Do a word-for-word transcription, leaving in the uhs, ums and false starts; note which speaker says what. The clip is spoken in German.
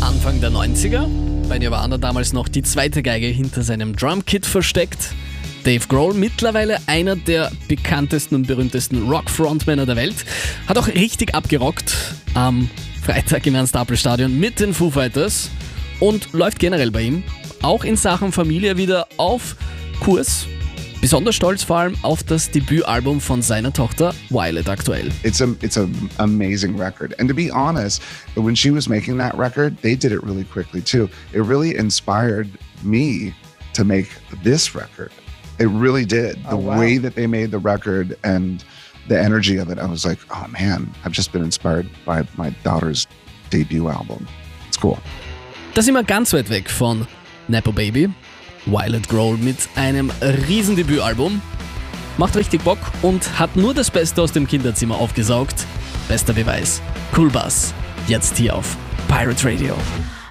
Speaker 1: Anfang der neunziger. Bei Nirvana damals noch die zweite Geige hinter seinem Drumkit versteckt. Dave Grohl, mittlerweile einer der bekanntesten und berühmtesten Rock-Frontmänner der Welt, hat auch richtig abgerockt am Freitag im Ernst-Happel-Stadion mit den Foo Fighters und läuft generell bei ihm auch in Sachen Familie wieder auf Kurs. Besonders stolz vor allem auf das Debütalbum von seiner Tochter Violet aktuell.
Speaker 2: It's a it's an amazing record. And to be honest, when she was making that record, they did it really quickly too. It really inspired me to make this record. It really did. The oh, wow. way that they made the record and the energy of it, I was like, oh man, I've just been inspired by my daughter's debut album. It's cool.
Speaker 1: Da sind wir ganz weit weg von Nepo Baby. Violet Grohl mit einem riesen Debütalbum. Macht richtig Bock und hat nur das Beste aus dem Kinderzimmer aufgesaugt. Bester Beweis. Cool Bass. Jetzt hier auf Pirate Radio.